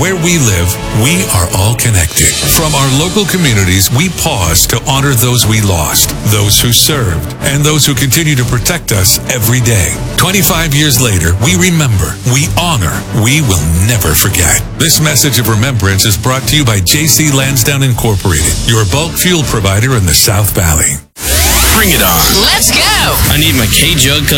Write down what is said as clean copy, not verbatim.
where we live, we are all connected. From our local communities, we pause to honor those we lost, those who served, and those who continue to protect us every day. 25 years later, we remember, we honor, we will never forget. This message of remembrance is brought to you by J.C. Lansdowne Incorporated, your bulk fuel provider in the South Valley. Bring it on. Let's go. I need my K-Jug